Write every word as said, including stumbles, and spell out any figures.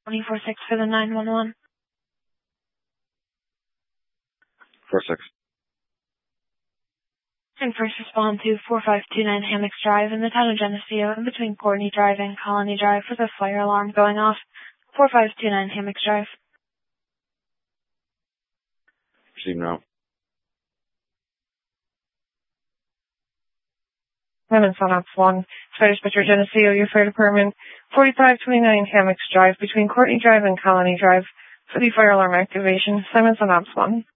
twenty-four six for the nine one one. four six. And first respond to four five two nine Hammocks Drive in the town of Geneseo in between Courtney Drive and Colony Drive with a fire alarm going off. four five two nine Hammocks Drive. Proceed now. Lemons on Ops one. Fire Dispatcher Geneseo, your fire department. forty-five twenty-nine Hammocks Drive between Courtney Drive and Colony Drive for the fire alarm activation. Simon's on Ops one.